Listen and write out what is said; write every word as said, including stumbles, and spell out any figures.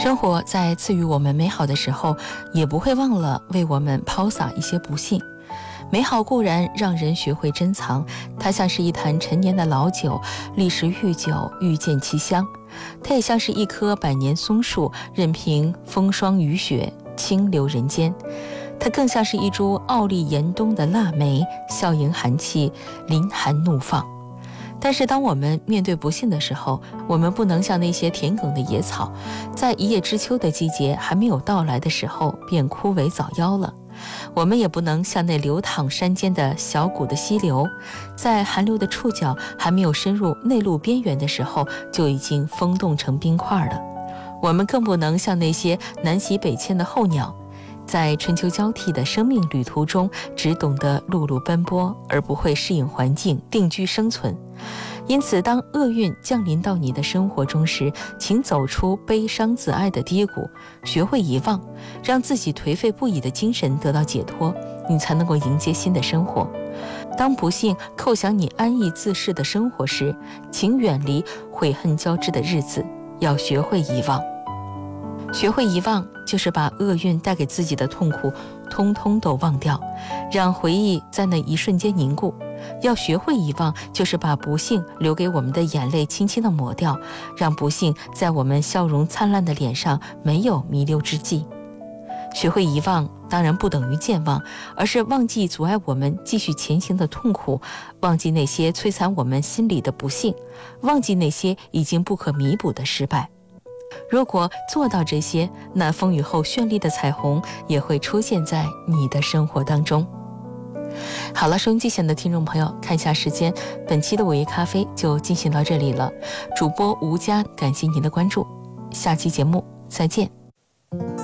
生活在赐予我们美好的时候，也不会忘了为我们抛洒一些不幸。美好固然让人学会珍藏，它像是一坛陈年的老酒，历时愈久，愈见其香。它也像是一棵百年松树，任凭风霜雨雪，清流人间。它更像是一株傲立严冬的腊梅，笑迎寒气，凌寒怒放。但是当我们面对不幸的时候，我们不能像那些田埂的野草，在一叶知秋的季节还没有到来的时候便枯萎早夭了。我们也不能像那流淌山间的小股的溪流，在寒流的触角还没有深入内陆边缘的时候，就已经封冻成冰块了。我们更不能像那些南袭北迁的候鸟，在春秋交替的生命旅途中，只懂得碌碌奔波，而不会适应环境，定居生存。因此，当厄运降临到你的生活中时，请走出悲伤自哀的低谷，学会遗忘，让自己颓废不已的精神得到解脱，你才能够迎接新的生活。当不幸叩响你安逸自适的生活时，请远离悔恨交织的日子，要学会遗忘。学会遗忘，就是把厄运带给自己的痛苦通通都忘掉，让回忆在那一瞬间凝固。要学会遗忘，就是把不幸留给我们的眼泪轻轻地抹掉，让不幸在我们笑容灿烂的脸上没有弥留之际。学会遗忘当然不等于健忘，而是忘记阻碍我们继续前行的痛苦，忘记那些摧残我们心里的不幸，忘记那些已经不可弥补的失败。如果做到这些，那风雨后绚丽的彩虹也会出现在你的生活当中。好了，收音机前的听众朋友，看一下时间，本期的午夜咖啡就进行到这里了。主播吴佳，感谢您的关注，下期节目再见。